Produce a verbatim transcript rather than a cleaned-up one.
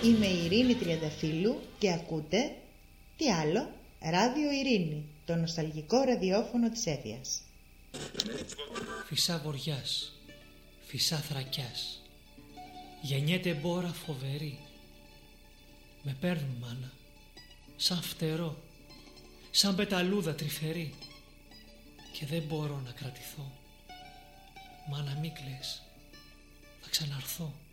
Είμαι η Ειρήνη Τριανταφύλου και ακούτε, τι άλλο, Ράδιο Ειρήνη, το νοσταλγικό ραδιόφωνο της Έφιας. Φυσά βοριάς, φυσά θρακιάς, γεννιέται μπόρα φοβερή. Με παίρνουν μάνα, σαν φτερό, σαν πεταλούδα τρυφερή, και δεν μπορώ να κρατηθώ. Μάνα μη κλαις, θα ξαναρθώ.